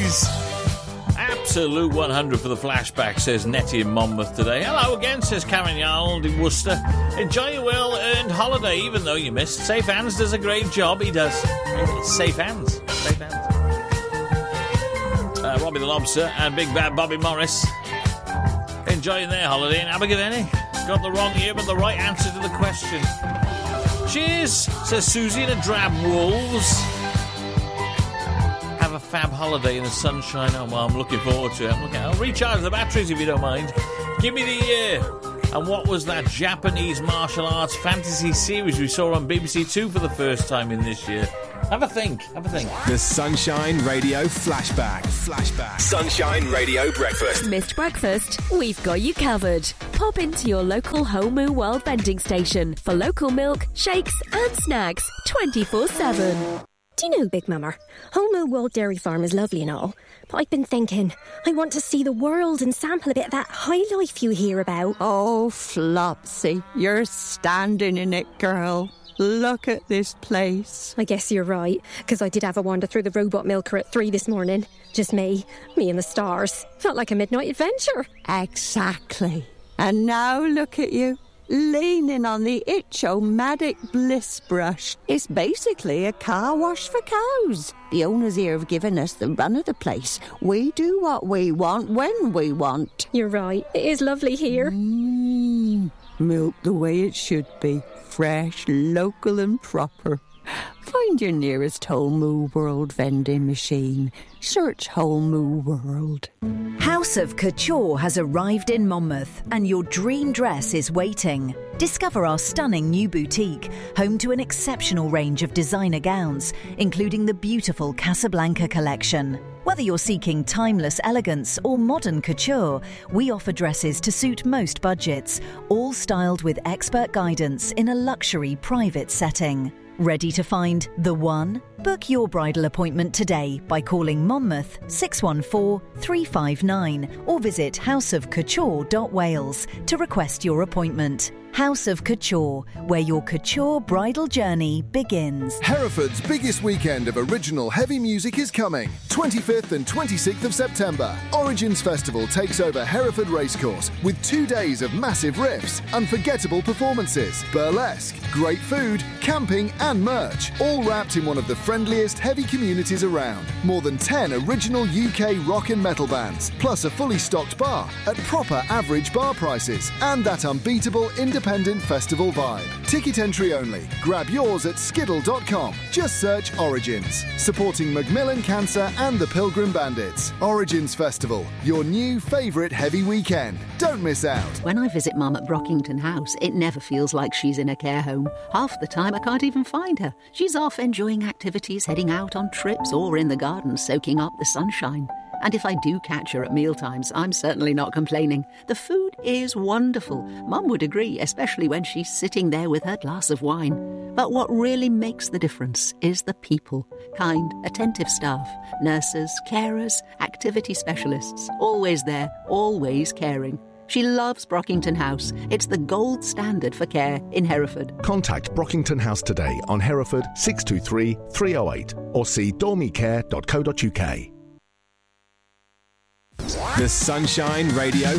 please. Absolute 100 for the flashback, says Nettie in Monmouth today. Hello again, says Karen Yarnold in Worcester. Enjoy your well-earned holiday, even though you missed. Safe Hands does a great job, he does. Safe Hands. Safe Hands. Robbie the Lobster and Big Bad Bobby Morris enjoying their holiday in Abergavenny. Got the wrong year, but the right answer to the question. Cheers, says Susie in a Drab Wolves. Have a fab holiday in the sunshine. Oh, well, I'm looking forward to it. I'll recharge the batteries if you don't mind. Give me the year. And what was that Japanese martial arts fantasy series we saw on BBC Two for the first time in this year? Have a think. The Sunshine Radio Flashback. Sunshine Radio Breakfast. Missed breakfast? We've got you covered. Pop into your local Whole Moo World vending station for local milk, shakes and snacks 24/7. Do you know, Big Mama, Whole Moo World Dairy Farm is lovely and all, but I've been thinking, I want to see the world and sample a bit of that high life you hear about. Oh, Flopsy, you're standing in it, girl. Look at this place. I guess you're right, because I did have a wander through the robot milker at 3 this morning. Just me and the stars. Felt like a midnight adventure. Exactly. And now look at you, leaning on the Itch-O-Matic Bliss brush. It's basically a car wash for cows. The owners here have given us the run of the place. We do what we want when we want. You're right. It is lovely here. Milk the way it should be. Fresh, local and proper. Find your nearest Whole Moo World vending machine. Search Whole Moo World. House of Couture has arrived in Monmouth and your dream dress is waiting. Discover our stunning new boutique, home to an exceptional range of designer gowns, including the beautiful Casablanca collection. Whether you're seeking timeless elegance or modern couture, we offer dresses to suit most budgets, all styled with expert guidance in a luxury private setting. Ready to find the one? Book your bridal appointment today by calling Monmouth 614 359 or visit houseofcouture.wales to request your appointment. House of Couture, where your couture bridal journey begins. Hereford's biggest weekend of original heavy music is coming. 25th and 26th of September. Origins Festival takes over Hereford Racecourse with 2 days of massive riffs, unforgettable performances, burlesque, great food, camping and merch, all wrapped in one of the friendliest heavy communities around. More than 10 original UK rock and metal bands, plus a fully stocked bar at proper average bar prices, and that unbeatable independent festival vibe. Ticket entry only. Grab yours at skiddle.com. Just search Origins. Supporting Macmillan Cancer and the Pilgrim Bandits. Origins Festival, your new favourite heavy weekend. Don't miss out. When I visit Mum at Brockington House, it never feels like she's in a care home. Half the time I can't even find her. She's off enjoying activities, heading out on trips, or in the garden soaking up the sunshine. And if I do catch her at mealtimes, I'm certainly not complaining. The food is wonderful. Mum would agree, especially when she's sitting there with her glass of wine. But what really makes the difference is the people. Kind, attentive staff, nurses, carers, activity specialists. Always there, always caring. She loves Brockington House. It's the gold standard for care in Hereford. Contact Brockington House today on Hereford 623 308 or see dormicare.co.uk. The Sunshine Radio